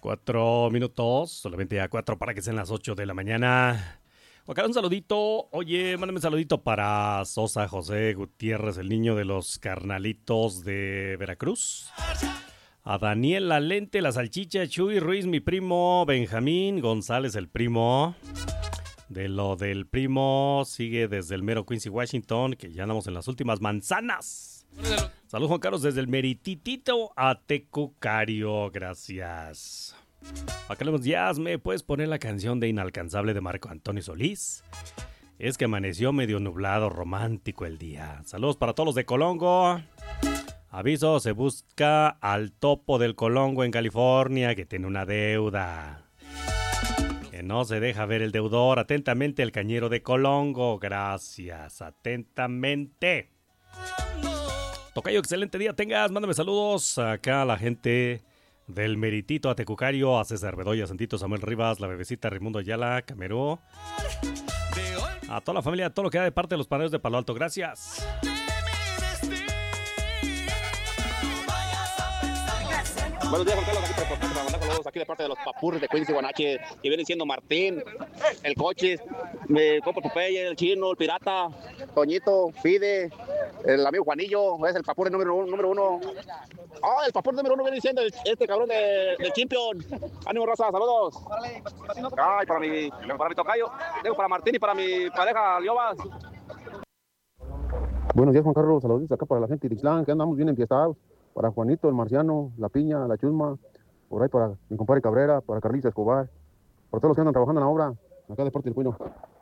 4 minutos, solamente a 4 para que sean las 8 de la mañana. Acá un saludito, oye, mándame un saludito para Sosa José Gutiérrez, el niño de los carnalitos de Veracruz. A Daniel La Lente, la salchicha, Chuy Ruiz, mi primo, Benjamín González, el primo. De lo del primo, sigue desde el mero Quincy, Washington, que ya andamos en las últimas manzanas. Saludos, Juan Carlos, desde el merititito a Tecucario, gracias. Acá leemos días, ¿me puedes poner la canción de Inalcanzable de Marco Antonio Solís? Es que amaneció medio nublado, romántico el día. Saludos para todos los de Colongo. Aviso, se busca al topo del Colongo en California que tiene una deuda. Que no se deja ver el deudor. Atentamente, el cañero de Colongo. Gracias, atentamente. Tocayo, excelente día tengas. Mándame saludos acá a la gente del Meritito, a Tecucario, a César Bedoya, Santito, Samuel Rivas, la bebecita Raimundo Ayala, Cameró. A toda la familia, a todo lo que da de parte de los paneros de Palo Alto. Gracias. Buenos días, Juan Carlos, aquí para mandar saludos aquí de parte de los papurres de Quincy, Guanache, que vienen siendo Martín, el Coches, me compro Popeye, el Chino, el Pirata, Toñito, Fide, el amigo Juanillo, es el papurre número uno. El papurre número uno viene siendo este cabrón del Champion. Ánimo, raza, saludos. Ay, para mi tocayo, digo, para Martín y para mi pareja, Liobas. Buenos días, Juan Carlos, saludos acá para la gente de Ixtlán, que andamos bien enfiestados. Para Juanito, el Marciano, la Piña, la Chusma, por ahí para mi compadre Cabrera, para Carlita Escobar, por todos los que andan trabajando en la obra, acá de Deporte del Cuino.